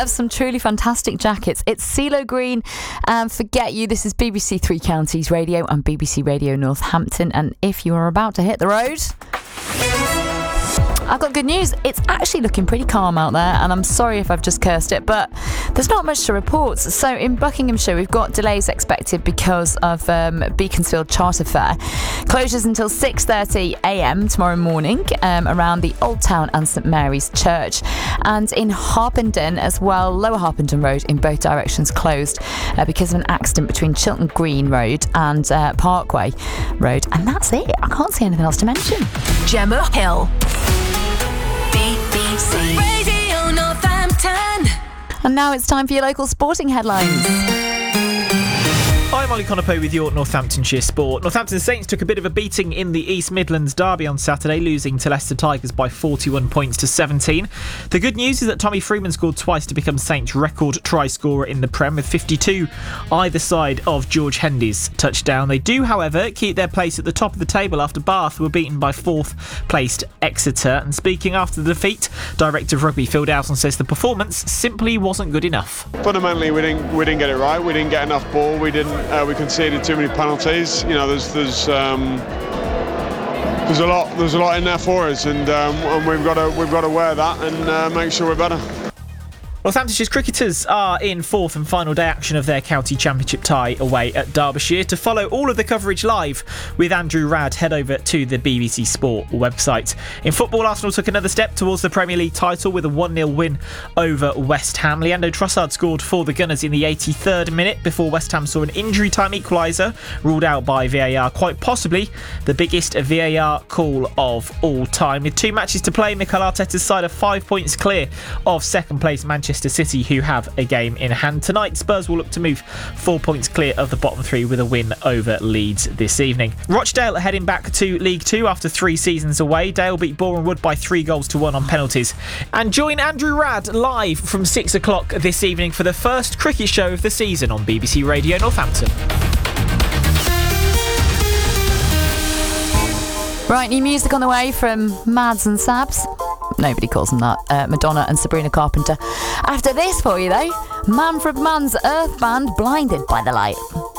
of some truly fantastic jackets. It's CeeLo Green and Forget You. This is BBC Three Counties Radio and BBC Radio Northampton. And if you are about to hit the road, I've got good news. It's actually looking pretty calm out there, and I'm sorry if I've just cursed it, but there's not much to report. So in Buckinghamshire, we've got delays expected because of Beaconsfield Charter Fair. Closures until 6:30 a.m. tomorrow morning around the Old Town and St Mary's Church. And in Harpenden as well, Lower Harpenden Road in both directions closed because of an accident between Chilton Green Road and Parkway Road. And that's it. I can't see anything else to mention. Gemma Hill. BBC Radio Northampton. And now it's time for your local sporting headlines. I'm Ollie Conopo with your Northamptonshire Sport. Northampton Saints took a bit of a beating in the East Midlands derby on Saturday, losing to Leicester Tigers by 41 points to 17. The good news is that Tommy Freeman scored twice to become Saints' record try scorer in the Prem, with 52 either side of George Hendy's touchdown. They do, however, keep their place at the top of the table after Bath were beaten by 4th placed Exeter. And speaking after the defeat, Director of Rugby Phil Dowson says the performance simply wasn't good enough. Fundamentally, we didn't get it right. We didn't get enough ball. We conceded too many penalties. You know, there's a lot in there for us, and we've got to wear that and make sure we're better. Northamptonshire's cricketers are in 4th and final day action of their county championship tie away at Derbyshire. To follow all of the coverage live with Andrew Radd, head over to the BBC Sport website. In football, Arsenal took another step towards the Premier League title with a 1-0 win over West Ham. Leandro Trossard scored for the Gunners in the 83rd minute before West Ham saw an injury time equaliser ruled out by VAR, quite possibly the biggest VAR call of all time. With 2 matches to play, Mikel Arteta's side are 5 points clear of second place Manchester City, who have a game in hand. Tonight, Spurs will look to move 4 points clear of the bottom 3 with a win over Leeds this evening. Rochdale are heading back to League 2 after 3 seasons away. Dale beat Boreham Wood by 3-1 on penalties. And join Andrew Radd live from 6 o'clock this evening for the first cricket show of the season on BBC Radio Northampton. Right, new music on the way from Mads and Sabs. Nobody calls them that. Madonna and Sabrina Carpenter. After this for you, though, Manfred Mann's Earth band, Blinded by the Light.